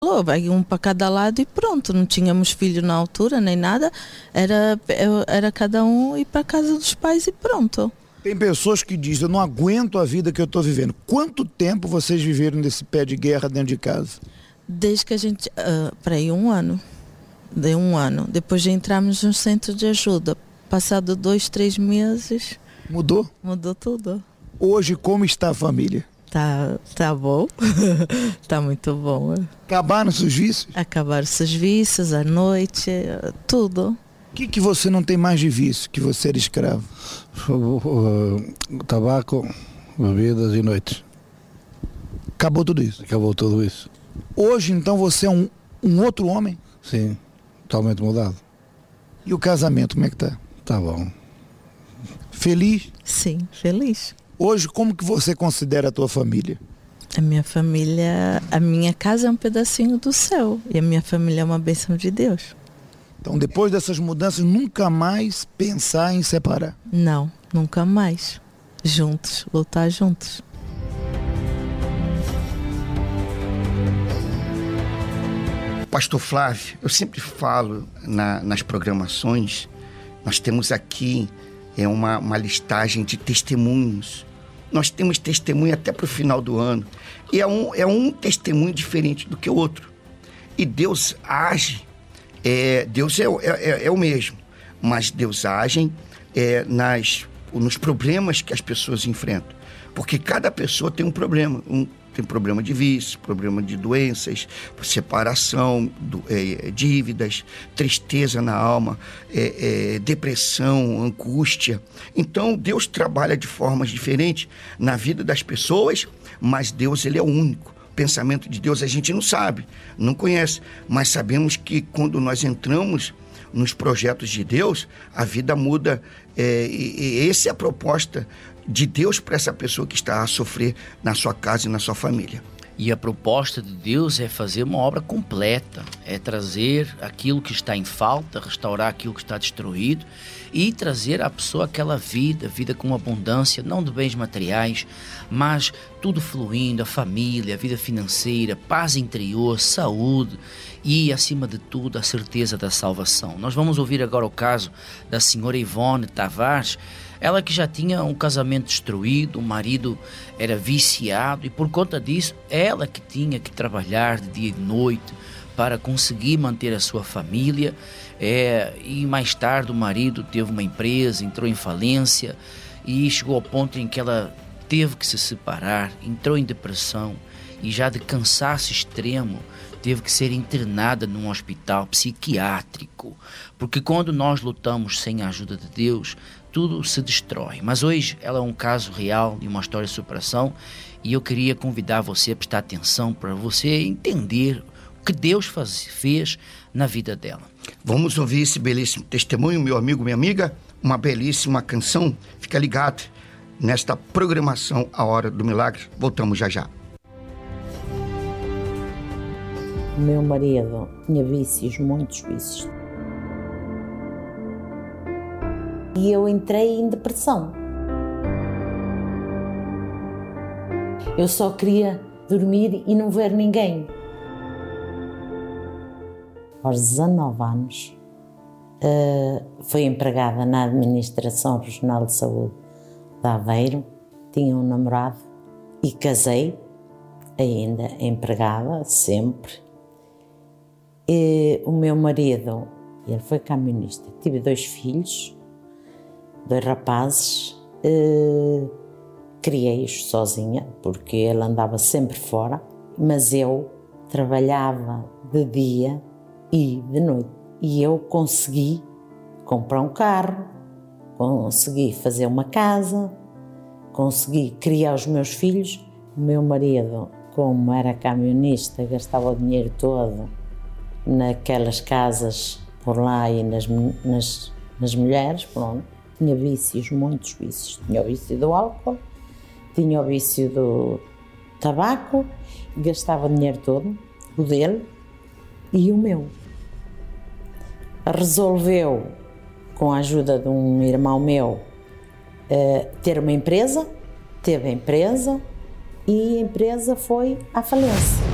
Vai um para cada lado e pronto, não tínhamos filho na altura nem nada, era cada um ir para a casa dos pais e pronto. Tem pessoas que dizem, eu não aguento a vida que eu estou vivendo. Quanto tempo vocês viveram nesse pé de guerra dentro de casa? Desde que a gente, para aí 1 ano, de 1 ano, depois de entrarmos no centro de ajuda, passado 2, 3 meses... Mudou? Mudou tudo. Hoje, como está a família? Tá bom, tá muito bom. Acabaram-se os vícios? Acabaram-se os vícios, à noite, tudo. O que você não tem mais de vício, que você era escravo? Tabaco, bebidas e noites. Acabou tudo isso? Acabou tudo isso. Hoje, então, você é um outro homem? Sim, totalmente mudado. E o casamento, como é que tá? Tá bom. Feliz? Sim, feliz. Hoje, como que você considera a tua família? A minha família, a minha casa é um pedacinho do céu e a minha família é uma bênção de Deus. Então, depois dessas mudanças, nunca mais pensar em separar? Não, nunca mais. Juntos, lutar juntos. Pastor Flávio, eu sempre falo nas programações, nós temos aqui uma listagem de testemunhos. Nós temos testemunho até para o final do ano. E é um testemunho diferente do que o outro. E Deus age, Deus é o mesmo, mas Deus age nos problemas que as pessoas enfrentam. Porque cada pessoa tem um problema. Tem problema de vício, problema de doenças, separação, dívidas, tristeza na alma, depressão, angústia. Então, Deus trabalha de formas diferentes na vida das pessoas, mas Deus, ele é o único. O pensamento de Deus a gente não sabe, não conhece, mas sabemos que quando nós entramos nos projetos de Deus, a vida muda. E essa é a proposta de Deus para essa pessoa que está a sofrer na sua casa e na sua família. E a proposta de Deus é fazer uma obra completa, é trazer aquilo que está em falta, restaurar aquilo que está destruído e trazer à pessoa aquela vida com abundância, não de bens materiais, mas tudo fluindo, a família, a vida financeira, paz interior, saúde e, acima de tudo, a certeza da salvação. Nós vamos ouvir agora o caso da senhora Ivone Tavares. Ela que já tinha um casamento destruído, o marido era viciado e por conta disso, ela que tinha que trabalhar de dia e de noite para conseguir manter a sua família. E mais tarde o marido teve uma empresa, entrou em falência e chegou ao ponto em que ela teve que se separar, entrou em depressão e já de cansaço extremo teve que ser internada num hospital psiquiátrico. Porque quando nós lutamos sem a ajuda de Deus, tudo se destrói. Mas hoje ela é um caso real de uma história de superação e eu queria convidar você a prestar atenção para você entender o que Deus fez na vida dela. Vamos ouvir esse belíssimo testemunho, meu amigo, minha amiga, uma belíssima canção. Fica ligado nesta programação A Hora do Milagre. Voltamos já já. O meu marido tinha vícios, muitos vícios. E eu entrei em depressão. Eu só queria dormir e não ver ninguém. Aos 19 anos, fui empregada na Administração Regional de Saúde de Aveiro. Tinha um namorado e casei, ainda empregada, sempre. E o meu marido, ele foi camionista. Tive 2 filhos, 2 rapazes, criei-os sozinha, porque ele andava sempre fora, mas eu trabalhava de dia e de noite. E eu consegui comprar um carro, consegui fazer uma casa, consegui criar os meus filhos. O meu marido, como era camionista, gastava o dinheiro todo naquelas casas por lá e nas mulheres, pronto. Tinha vícios, muitos vícios. Tinha o vício do álcool, tinha o vício do tabaco, gastava o dinheiro todo, o dele e o meu. Resolveu, com a ajuda de um irmão meu, ter uma empresa, teve a empresa e a empresa foi à falência.